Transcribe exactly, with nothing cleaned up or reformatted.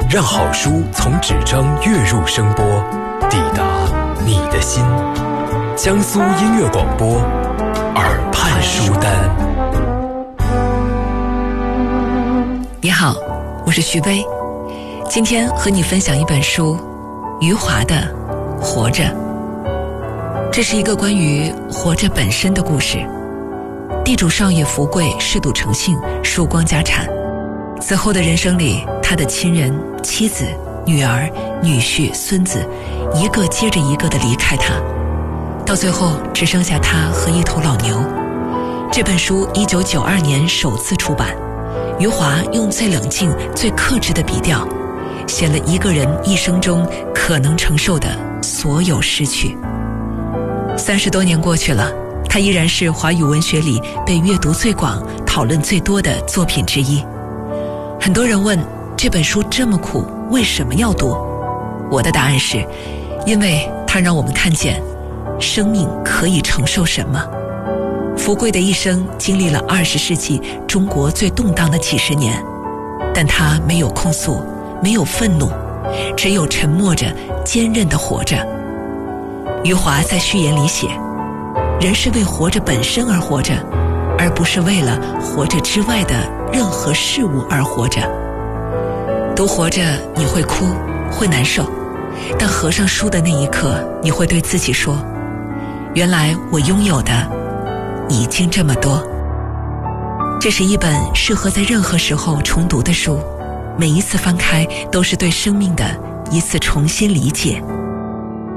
让好书从纸张跃入声波，抵达你的心。江苏音乐广播，耳畔书单。 你好，我是徐悲，今天和你分享一本书，余华的《活着》。这是一个关于活着本身的故事。地主少爷福贵嗜赌成性，输光家产。此后的人生里，他的亲人、妻子、女儿、女婿、孙子一个接着一个地离开他，到最后只剩下他和一头老牛。这本书一九九二年首次出版，余华用最冷静、最克制的笔调，写了一个人一生中可能承受的所有失去。三十多年过去了，他依然是华语文学里被阅读最广、讨论最多的作品之一。很多人问，这本书这么苦，为什么要读？我的答案是，因为它让我们看见生命可以承受什么。福贵的一生经历了二十世纪中国最动荡的几十年，但他没有控诉，没有愤怒，只有沉默着、坚韧地活着。余华在序言里写，人是为活着本身而活着，而不是为了活着之外的任何事物而活着。读活着你会哭，会难受，但合上书的那一刻，你会对自己说，原来我拥有的已经这么多。这是一本适合在任何时候重读的书，每一次翻开都是对生命的一次重新理解。